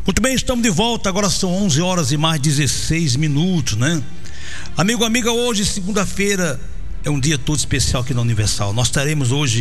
Muito bem, estamos de volta. Agora são 11 horas e mais 16 minutos, né? Amigo, amiga, hoje, segunda-feira, é um dia todo especial aqui na Universal. Nós teremos hoje